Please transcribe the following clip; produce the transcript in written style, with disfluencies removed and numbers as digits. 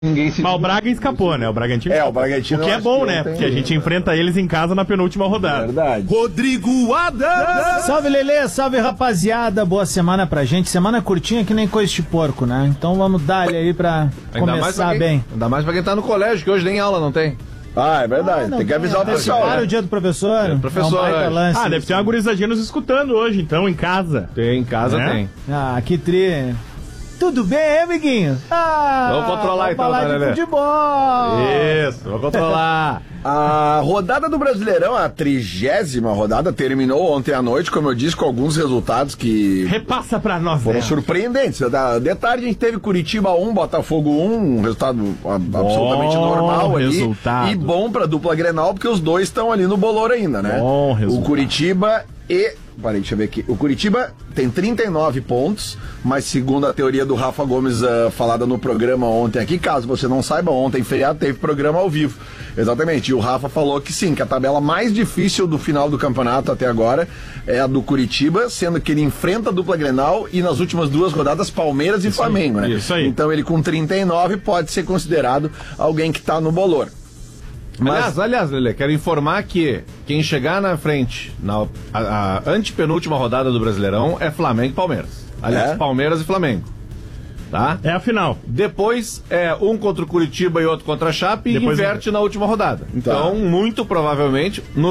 Ninguém se... Mas o Braga escapou, né? O Bragantino o Bragantino. O que é bom, né? Porque a gente enfrenta eles em casa na penúltima rodada. Verdade. Rodrigo Adams! Salve, Lelê, salve, rapaziada. Boa semana pra gente. Semana curtinha que nem coisa de porco, né? Então vamos dar-lhe aí pra começar bem. Ainda mais pra quem tá no colégio, que hoje nem aula não tem. É verdade. Tem que avisar o pessoal. Para o dia do professor. Professor, é um baita lance. Deve ter uma gurizadinha nos escutando hoje, então, em casa. Tem, em casa tem. Que tri. Tudo bem, amiguinho? Vamos controlar então, falar de Lelê. futebol. Isso, vou controlar. A rodada do Brasileirão, a 30ª rodada, terminou ontem à noite, como eu disse, com alguns resultados que Repassa pra nós, foram né? surpreendentes. De tarde a gente teve Curitiba 1, Botafogo 1, um resultado absolutamente normal ali. Resultado. E bom pra dupla Grenal, porque os dois estão ali no bolor ainda, né? Bom resultado. O Curitiba deixa eu ver aqui. O Curitiba tem 39 pontos, mas segundo a teoria do Rafa Gomes falada no programa ontem aqui, caso você não saiba, ontem feriado teve programa ao vivo. Exatamente, e o Rafa falou que sim, que a tabela mais difícil do final do campeonato até agora é a do Curitiba, sendo que ele enfrenta a dupla Grenal e nas últimas duas rodadas Palmeiras e Flamengo, né? Isso aí. Então ele com 39 pode ser considerado alguém que tá no bolor. Aliás, Lelê, quero informar que quem chegar na frente, a antepenúltima rodada do Brasileirão é Flamengo e Palmeiras. Aliás, Palmeiras e Flamengo. Tá? É a final. Depois é um contra o Curitiba e outro contra a Chape e Depois inverte na última rodada. Então, muito provavelmente, no